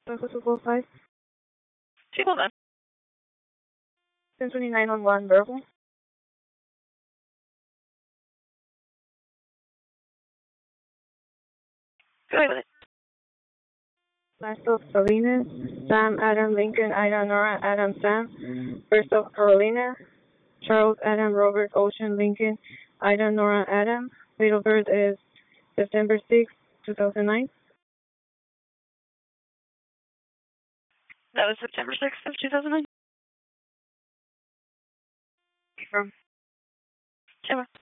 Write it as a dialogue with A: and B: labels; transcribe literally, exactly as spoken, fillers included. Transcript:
A: two four five.
B: two four five.
A: ten twenty-nine on one verbal.
B: Go ahead with it.
A: Myself, Salinas. Sam, Adam, Lincoln, Ida, Nora, Adam, Sam. First of Carolina. Charles, Adam, Robert, Ocean, Lincoln, Ida, Nora, Adam. Date of birth is September sixth, two thousand nine.
B: That was September sixth of two thousand nine.
A: From
B: Tampa.